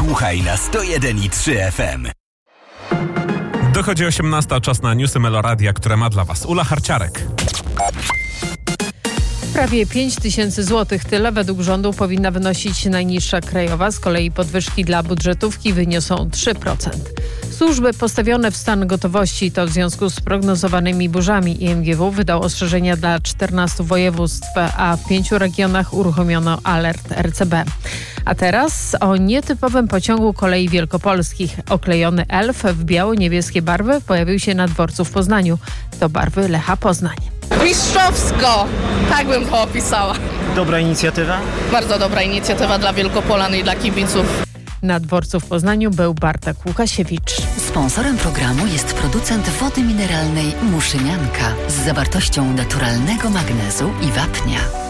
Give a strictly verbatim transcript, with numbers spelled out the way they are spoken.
Słuchaj na sto jeden i trzy F M. Dochodzi osiemnasta, czas na newsy Meloradia, które ma dla Was Ula Harciarek. Prawie pięć tysięcy złotych, tyle według rządu powinna wynosić najniższa krajowa. Z kolei podwyżki dla budżetówki wyniosą trzy procent. Służby postawione w stan gotowości to w związku z prognozowanymi burzami. I M G W wydał ostrzeżenia dla czternastu województw, a w pięciu regionach uruchomiono alert R C B. A teraz o nietypowym pociągu kolei wielkopolskich. Oklejony elf w biało-niebieskie barwy pojawił się na dworcu w Poznaniu. To barwy Lecha Poznań. Mistrzowsko! Tak bym to opisała. Dobra inicjatywa? Bardzo dobra inicjatywa dla Wielkopolan i dla kibiców. Na dworcu w Poznaniu był Bartek Łukasiewicz. Sponsorem programu jest producent wody mineralnej Muszynianka z zawartością naturalnego magnezu i wapnia.